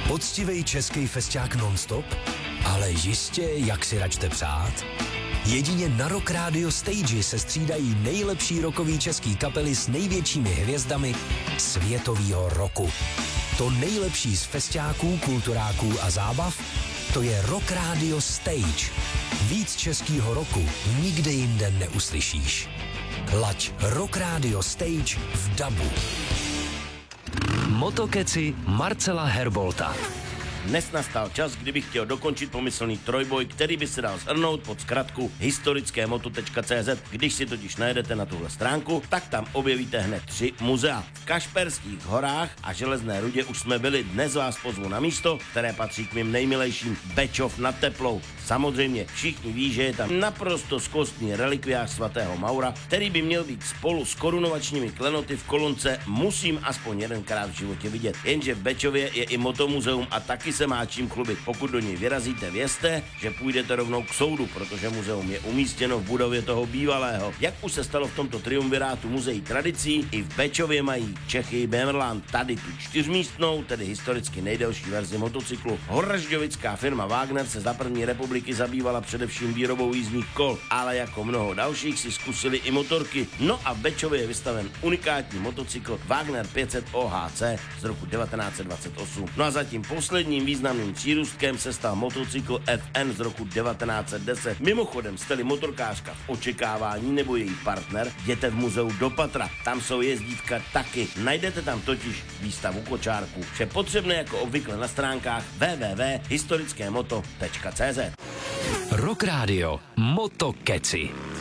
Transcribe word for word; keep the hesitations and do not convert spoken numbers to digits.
Poctivej český festiák non-stop? Ale jistě, jak si račte přát? Jedině na Rock Radio Stage se střídají nejlepší rockový český kapely s největšími hvězdami světového roku. To nejlepší z festiáků, kulturáků a zábav, to je Rock Radio Stage. Víc českýho roku nikde jinde neuslyšíš. Laď Rock Radio Stage v dabu. Motokeci Marcela Herbolta. Dnes nastal čas, kdybych chtěl dokončit pomyslný trojboj, který by se dal shrnout pod zkratku historické moto tečka cé zet. Když si totiž najedete na tuhle stránku, tak tam objevíte hned tři muzea. V Kašperských horách a Železné rudě už jsme byli, dnes vás pozvu na místo, které patří k mým nejmilejším, Bečov nad Teplou. Samozřejmě všichni ví, že je tam naprosto skvostný relikviář svatého Maura, který by měl být spolu s korunovačními klenoty v kolonce musím aspoň jedenkrát v životě vidět. Jenže v Bečově je i motomuzeum a taky se má čím chlubit. Pokud do něj vyrazíte, vězte, že půjdete rovnou k soudu, protože muzeum je umístěno v budově toho bývalého. Jak už se stalo v tomto triumvirátu muzeí tradicí, i v Bečově mají Čechy Bemerland tady tu čtyřmístnou, tedy historicky nejdelší verzi motocyklu. Horažďovická firma Wagner se za první republiky zabývala především výrobou jízdních kol, ale jako mnoho dalších si zkusili i motorky. No a v Bečově je vystaven unikátní motocykl Wagner pět set O H C z roku devatenáct set dvacet osm. No a zatím posledním významným přírůstkem se stal motocykl F N z roku devatenáct set deset. Mimochodem, jste-li motorkářka v očekávání nebo její partner, jděte v muzeu do patra. Tam jsou jezdítka taky. Najdete tam totiž výstavu kočárků. Vše potřebné jako obvykle na stránkách w w w tečka historické moto tečka cé zet. Rock Radio Motokeci.